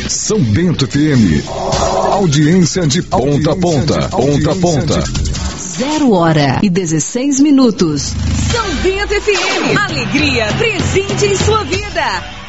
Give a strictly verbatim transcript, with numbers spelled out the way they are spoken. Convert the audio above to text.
São Bento F M. Audiência de ponta a ponta. Ponta a ponta. Zero hora e dezesseis minutos. São Bento F M. Alegria presente em sua vida.